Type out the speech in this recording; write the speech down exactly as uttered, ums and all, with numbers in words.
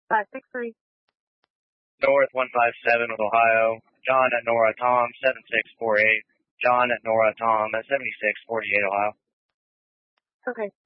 five six three. North one five seven with Ohio. John at Nora Tom seven six four eight. John at Nora Tom at seventy-six forty-eight Ohio. Okay.